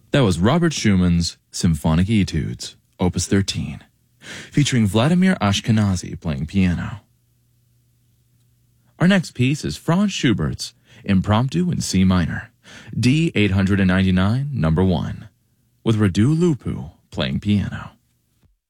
That was Robert Schumann's Symphonic Etudes, Opus 13, featuring Vladimir Ashkenazy playing piano. Our next piece is Franz Schubert's Impromptu in C minor, D 899, number 1, with Radu Lupu playing piano.